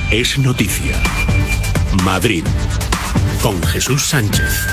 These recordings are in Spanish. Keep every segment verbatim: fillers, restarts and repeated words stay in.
Es noticia. Madrid, con Jesús Sánchez.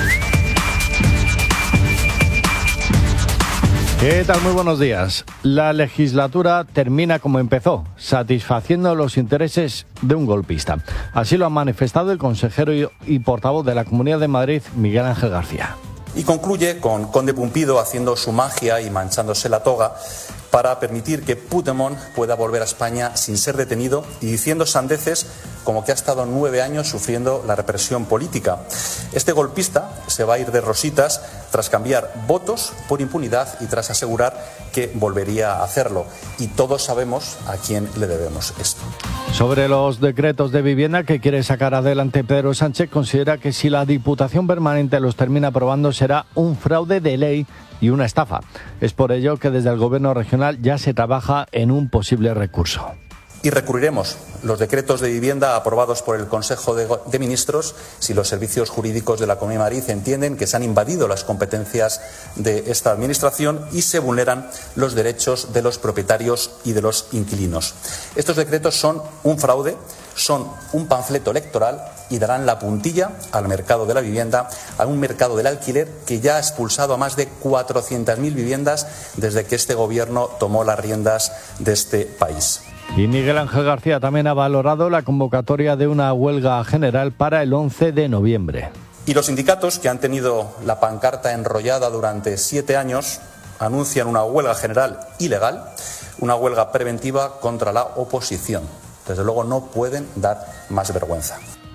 ¿Qué tal? Muy buenos días. La legislatura termina como empezó, satisfaciendo los intereses de un golpista. Así lo ha manifestado el consejero y portavoz de la Comunidad de Madrid, Miguel Ángel García. Y concluye con Conde Pumpido haciendo su magia y manchándose la toga para permitir que Puigdemont pueda volver a España sin ser detenido y diciendo sandeces como que ha estado nueve años sufriendo la represión política. Este golpista se va a ir de rositas tras cambiar votos por impunidad y tras asegurar que volvería a hacerlo. Y todos sabemos a quién le debemos esto. Sobre los decretos de vivienda que quiere sacar adelante Pedro Sánchez, considera que si la Diputación Permanente los termina aprobando será un fraude de ley y una estafa. Es por ello que desde el Gobierno regional ya se trabaja en un posible recurso. Y recurriremos los decretos de vivienda aprobados por el Consejo de, de Ministros si los servicios jurídicos de la Comunidad de Madrid entienden que se han invadido las competencias de esta Administración y se vulneran los derechos de los propietarios y de los inquilinos. Estos decretos son un fraude, son un panfleto electoral y darán la puntilla al mercado de la vivienda, a un mercado del alquiler que ya ha expulsado a más de cuatrocientas mil viviendas desde que este Gobierno tomó las riendas de este país. Y Miguel Ángel García también ha valorado la convocatoria de una huelga general para el once de noviembre. Y los sindicatos, que han tenido la pancarta enrollada durante siete años, anuncian una huelga general ilegal, una huelga preventiva contra la oposición. Desde luego no pueden dar más vergüenza.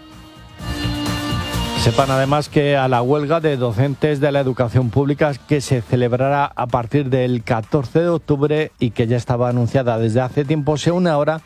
Sepan además que a la huelga de docentes de la educación pública que se celebrará a partir del catorce de octubre y que ya estaba anunciada desde hace tiempo, se une ahora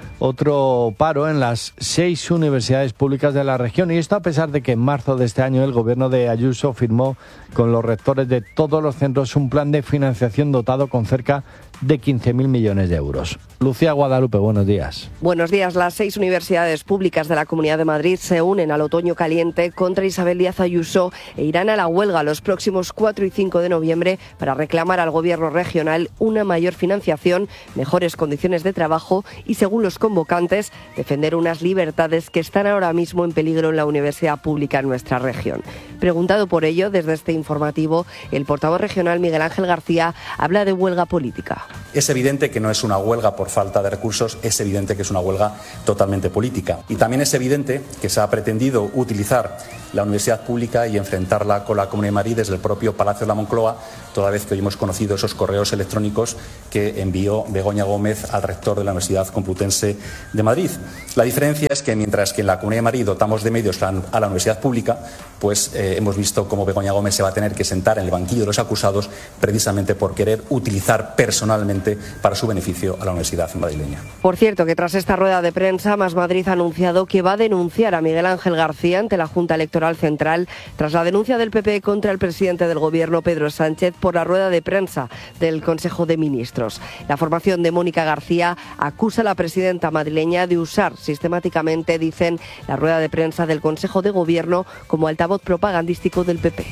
otro paro en las seis universidades públicas de la región, y esto a pesar de que en marzo de este año el gobierno de Ayuso firmó con los rectores de todos los centros un plan de financiación dotado con cerca de quince mil millones de euros. Lucía Guadalupe, buenos días. Buenos días. Las seis universidades públicas de la Comunidad de Madrid se unen al otoño caliente contra Isabel Díaz Ayuso e irán a la huelga los próximos cuatro y cinco de noviembre para reclamar al gobierno regional una mayor financiación, mejores condiciones de trabajo y, según los convocantes, defender unas libertades que están ahora mismo en peligro en la universidad pública en nuestra región. Preguntado por ello, desde este informativo, el portavoz regional Miguel Ángel García habla de huelga política. Es evidente que no es una huelga por falta de recursos, es evidente que es una huelga totalmente política. Y también es evidente que se ha pretendido utilizar la universidad pública y enfrentarla con la Comunidad de Madrid desde el propio Palacio de la Moncloa, toda vez que hoy hemos conocido esos correos electrónicos que envió Begoña Gómez al rector de la Universidad Complutense de Madrid. La diferencia es que mientras que en la Comunidad de Madrid dotamos de medios a la universidad pública, pues eh, hemos visto cómo Begoña Gómez se va a tener que sentar en el banquillo de los acusados precisamente por querer utilizar personalmente para su beneficio a la universidad madrileña. Por cierto, que tras esta rueda de prensa, Más Madrid ha anunciado que va a denunciar a Miguel Ángel García ante la Junta Electoral Central tras la denuncia del P P contra el presidente del Gobierno, Pedro Sánchez, por la rueda de prensa del Consejo de Ministros. La formación de Mónica García acusa a la presidenta madrileña de usar sistemáticamente, dicen, la rueda de prensa del Consejo de Gobierno como altavoz propagandístico del P P.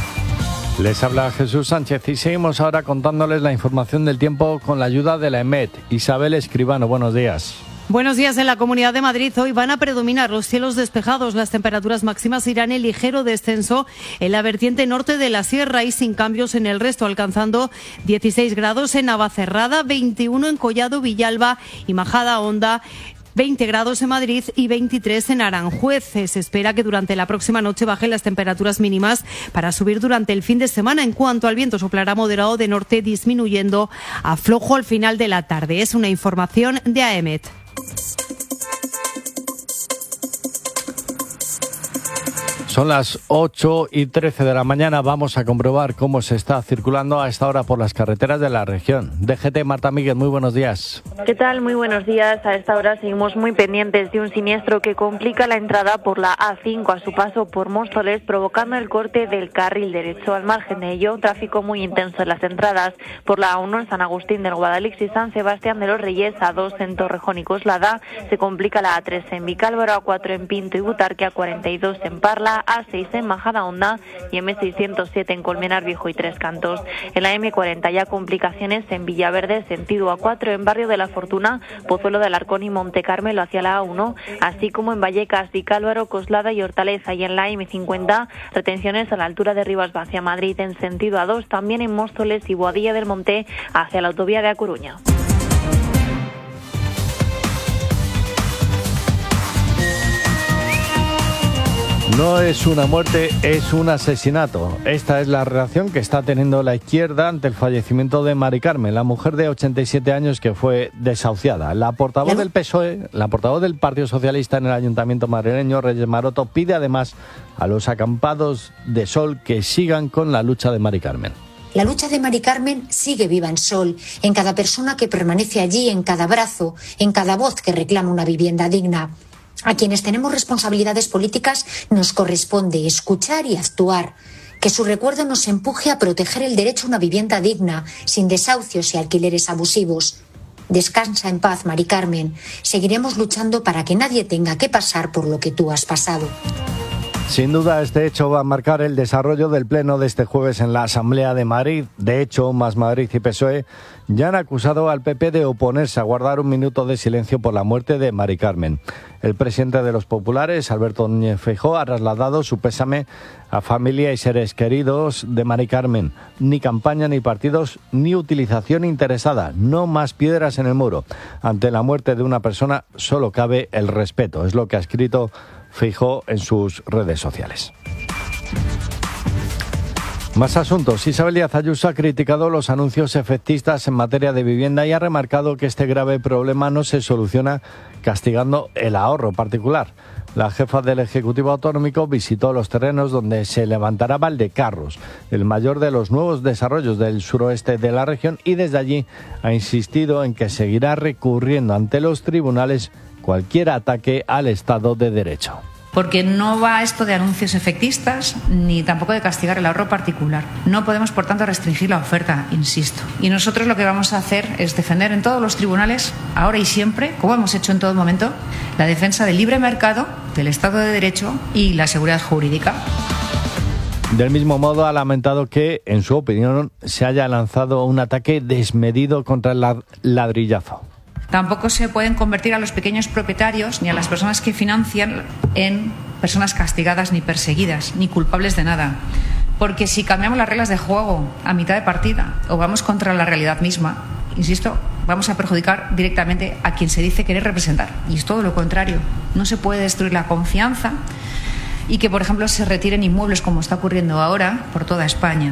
Les habla Jesús Sánchez y seguimos ahora contándoles la información del tiempo con la ayuda de la EMET. Isabel Escribano, buenos días. Buenos días. En la Comunidad de Madrid hoy van a predominar los cielos despejados. Las temperaturas máximas irán en ligero descenso en la vertiente norte de la sierra y sin cambios en el resto, alcanzando dieciséis grados en Navacerrada, veintiuno en Collado, Villalba y Majada Honda, veinte grados en Madrid y veintitrés en Aranjuez. Se espera que durante la próxima noche bajen las temperaturas mínimas para subir durante el fin de semana. En cuanto al viento, soplará moderado de norte, disminuyendo a flojo al final de la tarde. Es una información de A E M E T. Son las ocho y trece de la mañana. Vamos a comprobar cómo se está circulando a esta hora por las carreteras de la región. D G T, Marta Míguez, muy buenos días. ¿Qué tal? Muy buenos días. A esta hora seguimos muy pendientes de un siniestro que complica la entrada por la A cinco a su paso por Móstoles, provocando el corte del carril derecho. Al margen de ello, tráfico muy intenso en las entradas por la A uno en San Agustín del Guadalix y San Sebastián de los Reyes, A dos en Torrejón y Coslada. Se complica la A tres en Vicálvaro, A cuatro en Pinto y Butarque, A cuarenta y dos en Parla, A seis en Majadahonda y eme seiscientos siete en Colmenar Viejo y Tres Cantos. En la eme cuarenta ya complicaciones en Villaverde, sentido A cuatro, en Barrio de la Fortuna, Pozuelo de Alarcón y Monte Carmelo hacia la A uno, así como en Vallecas, Vicálvaro, Coslada y Hortaleza, y en la eme cincuenta, retenciones a la altura de Rivas hacia Madrid en sentido A dos, también en Móstoles y Boadilla del Monte hacia la autovía de A Coruña. No es una muerte, es un asesinato. Esta es la reacción que está teniendo la izquierda ante el fallecimiento de Mari Carmen, la mujer de ochenta y siete años que fue desahuciada. La portavoz del P S O E, la portavoz del Partido Socialista en el Ayuntamiento madrileño, Reyes Maroto, pide además a los acampados de Sol que sigan con la lucha de Mari Carmen. La lucha de Mari Carmen sigue viva en Sol, en cada persona que permanece allí, en cada abrazo, en cada voz que reclama una vivienda digna. A quienes tenemos responsabilidades políticas nos corresponde escuchar y actuar. Que su recuerdo nos empuje a proteger el derecho a una vivienda digna, sin desahucios y alquileres abusivos. Descansa en paz, Mari Carmen. Seguiremos luchando para que nadie tenga que pasar por lo que tú has pasado. Sin duda, este hecho va a marcar el desarrollo del pleno de este jueves en la Asamblea de Madrid. De hecho, Más Madrid y P S O E ya han acusado al P P de oponerse a guardar un minuto de silencio por la muerte de Mari Carmen. El presidente de los populares, Alberto Núñez Feijóo, ha trasladado su pésame a familia y seres queridos de Mari Carmen. Ni campaña, ni partidos, ni utilización interesada. No más piedras en el muro. Ante la muerte de una persona solo cabe el respeto. Es lo que ha escrito Feijóo en sus redes sociales. Más asuntos. Isabel Díaz Ayuso ha criticado los anuncios efectistas en materia de vivienda y ha remarcado que este grave problema no se soluciona castigando el ahorro particular. La jefa del Ejecutivo Autonómico visitó los terrenos donde se levantará Valdecarros, el mayor de los nuevos desarrollos del suroeste de la región, y desde allí ha insistido en que seguirá recurriendo ante los tribunales cualquier ataque al Estado de Derecho. Porque no va esto de anuncios efectistas ni tampoco de castigar el ahorro particular. No podemos, por tanto, restringir la oferta, insisto. Y nosotros lo que vamos a hacer es defender en todos los tribunales, ahora y siempre, como hemos hecho en todo momento, la defensa del libre mercado, del Estado de Derecho y la seguridad jurídica. Del mismo modo, ha lamentado que, en su opinión, se haya lanzado un ataque desmedido contra el ladrillazo. Tampoco se pueden convertir a los pequeños propietarios ni a las personas que financian en personas castigadas ni perseguidas, ni culpables de nada. Porque si cambiamos las reglas de juego a mitad de partida o vamos contra la realidad misma, insisto, vamos a perjudicar directamente a quien se dice querer representar. Y es todo lo contrario. No se puede destruir la confianza y que, por ejemplo, se retiren inmuebles como está ocurriendo ahora por toda España.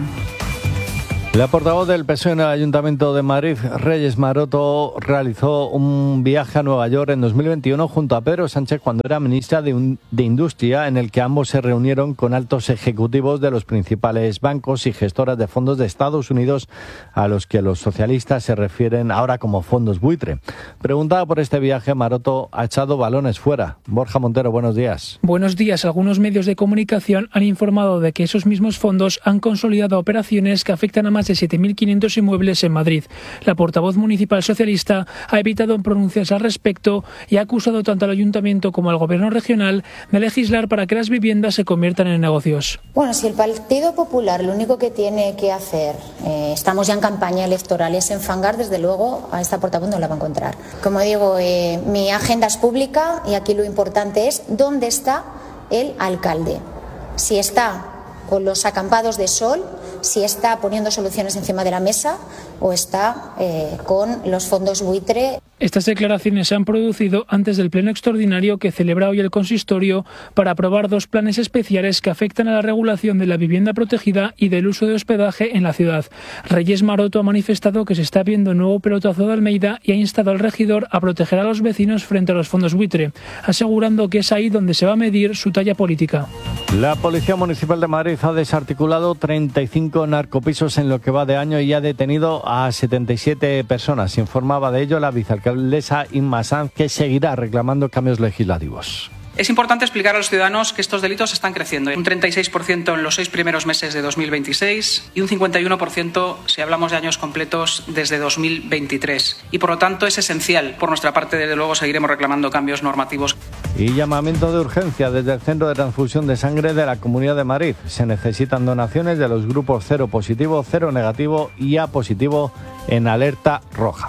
La portavoz del P S O E en el Ayuntamiento de Madrid, Reyes Maroto, realizó un viaje a Nueva York en dos mil veintiuno junto a Pedro Sánchez cuando era ministra de, un, de Industria, en el que ambos se reunieron con altos ejecutivos de los principales bancos y gestoras de fondos de Estados Unidos, a los que los socialistas se refieren ahora como fondos buitre. Preguntada por este viaje, Maroto ha echado balones fuera. Borja Montero, buenos días. Buenos días. Algunos medios de comunicación han informado de que esos mismos fondos han consolidado operaciones que afectan a más de siete mil quinientos inmuebles en Madrid. La portavoz municipal socialista ha evitado pronunciarse al respecto y ha acusado tanto al ayuntamiento como al gobierno regional de legislar para que las viviendas se conviertan en negocios. Bueno, si el Partido Popular lo único que tiene que hacer, eh, estamos ya en campaña electoral, es enfangar, desde luego a esta portavoz no la va a encontrar. Como digo, eh, mi agenda es pública y aquí lo importante es dónde está el alcalde. Si está con los acampados de Sol, si está poniendo soluciones encima de la mesa o está eh, con los fondos buitre. Estas declaraciones se han producido antes del pleno extraordinario que celebra hoy el consistorio para aprobar dos planes especiales que afectan a la regulación de la vivienda protegida y del uso de hospedaje en la ciudad. Reyes Maroto ha manifestado que se está viendo un nuevo pelotazo de Almeida y ha instado al regidor a proteger a los vecinos frente a los fondos buitre, asegurando que es ahí donde se va a medir su talla política. La Policía Municipal de Madrid ha desarticulado treinta y cinco narcopisos en lo que va de año y ha detenido a setenta y siete personas. Informaba de ello la vicealcaldesa Inma Sanz, que seguirá reclamando cambios legislativos. Es importante explicar a los ciudadanos que estos delitos están creciendo. Un treinta y seis por ciento en los seis primeros meses de dos mil veintiséis y un cincuenta y uno por ciento si hablamos de años completos desde dos mil veintitrés. Y por lo tanto es esencial. Por nuestra parte, desde luego, seguiremos reclamando cambios normativos. Y llamamiento de urgencia desde el Centro de Transfusión de Sangre de la Comunidad de Madrid. Se necesitan donaciones de los grupos cero positivo, cero negativo y A positivo en alerta roja.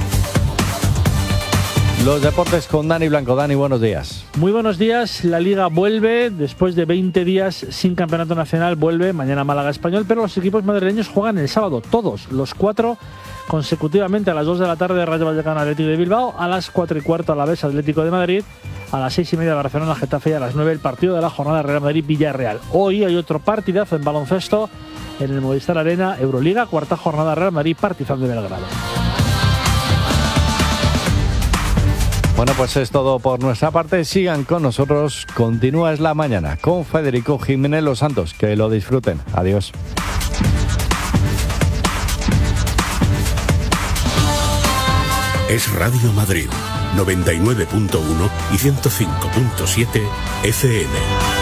Los deportes con Dani Blanco. Dani, buenos días. Muy buenos días. La Liga vuelve después de veinte días sin campeonato nacional. Vuelve mañana Málaga Español, pero los equipos madrileños juegan el sábado, todos, los cuatro consecutivamente. A las dos de la tarde Rayo Vallecano Atlético de Bilbao, a las cuatro y cuarto Alavés Atlético de Madrid, a las seis y media Barcelona Getafe y a las nueve el partido de la jornada Real Madrid Villarreal. Hoy hay otro partidazo en baloncesto en el Movistar Arena, Euroliga, cuarta jornada Real Madrid Partizan de Belgrado. Bueno, pues es todo por nuestra parte. Sigan con nosotros. Continúa Es la Mañana con Federico Jiménez Los Santos. Que lo disfruten. Adiós. Es Radio Madrid, noventa y nueve punto uno y ciento cinco punto siete F M.